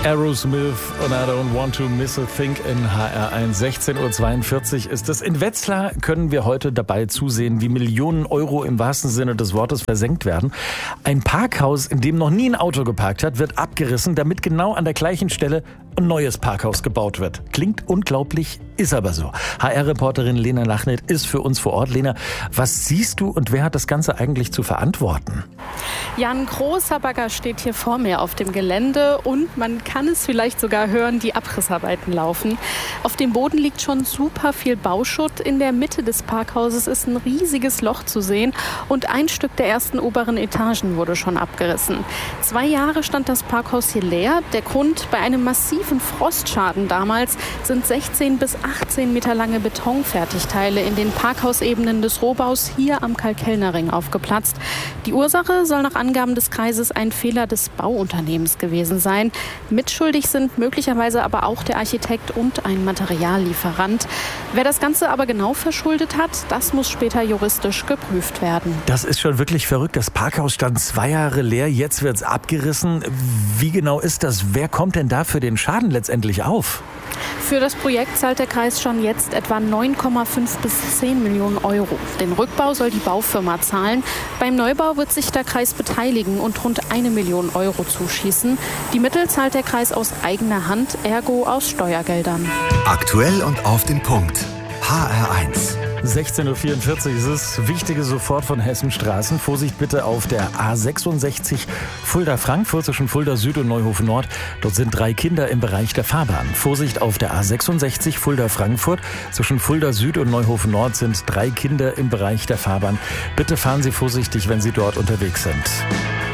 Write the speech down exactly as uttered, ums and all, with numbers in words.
Aerosmith und I don't want to miss a thing in H R eins. sechzehn Uhr zweiundvierzig ist es. In Wetzlar können wir heute dabei zusehen, wie Millionen Euro im wahrsten Sinne des Wortes versenkt werden. Ein Parkhaus, in dem noch nie ein Auto geparkt hat, wird abgerissen, damit genau an der gleichen Stelle ein neues Parkhaus gebaut wird. Klingt unglaublich, ist aber so. H R-Reporterin Lena Lachnet ist für uns vor Ort. Lena, was siehst du und wer hat das Ganze eigentlich zu verantworten? Ja, ein großer Bagger steht hier vor mir auf dem Gelände und man kann es vielleicht sogar hören, die Abrissarbeiten laufen. Auf dem Boden liegt schon super viel Bauschutt. In der Mitte des Parkhauses ist ein riesiges Loch zu sehen und ein Stück der ersten oberen Etagen wurde schon abgerissen. Zwei Jahre stand das Parkhaus hier leer. Der Grund: bei einem massiven Frostschaden damals sind sechzehn bis achtzehn Meter lange Betonfertigteile in den Parkhausebenen des Rohbaus hier am Karl-Kellner-Ring aufgeplatzt. Die Ursache soll nach Angaben des Kreises ein Fehler des Bauunternehmens gewesen sein. Mitschuldig sind möglicherweise aber auch der Architekt und ein Materiallieferant. Wer das Ganze aber genau verschuldet hat, das muss später juristisch geprüft werden. Das ist schon wirklich verrückt. Das Parkhaus stand zwei Jahre leer, jetzt wird es abgerissen. Wie genau ist das? Wer kommt denn da für den Schaden letztendlich auf? Für das Projekt zahlt der Kreis schon jetzt etwa neun Komma fünf bis zehn Millionen Euro. Den Rückbau soll die Baufirma zahlen. Beim Neubau wird sich der Kreis beteiligen und rund eine Million Euro zuschießen. Die Mittel zahlt der Kreis aus eigener Hand, ergo aus Steuergeldern. Aktuell und auf den Punkt. H R eins. sechzehn Uhr vierundvierzig ist es. Wichtige sofort von Hessenstraßen. Vorsicht bitte auf der A sechsundsechzig Fulda-Frankfurt zwischen Fulda Süd und Neuhofen Nord. Dort sind drei Kinder im Bereich der Fahrbahn. Vorsicht auf der A sechsundsechzig Fulda-Frankfurt zwischen Fulda Süd und Neuhofen Nord sind drei Kinder im Bereich der Fahrbahn. Bitte fahren Sie vorsichtig, wenn Sie dort unterwegs sind.